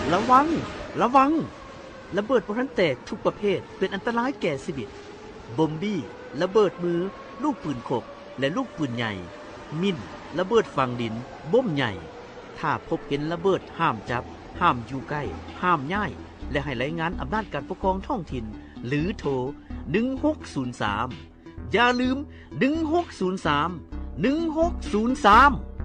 ระวังระวังระเบิดบ่ทันแตกทุกประเภทเป็นอันตรายแก่ชีวิตบอมบี้ระเบิดมือลูกปืนขบและลูกปืนใหญ่มินระเบิดฝังดินบ่มใหญ่ถ้าพบเห็นระเบิดห้ามจับห้ามอยู่ใกล้ห้ามย้ายและให้รายงานอำนาจการปกครองท้องถิ่นหรือโทร1603อย่าลืม1603